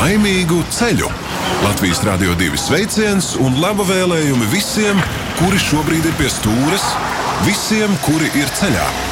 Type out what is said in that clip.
Laimīgu ceļu! Latvijas Radio 2 sveiciens un laba vēlējumi visiem, kuri šobrīd ir pie stūres, visiem, kuri ir ceļā.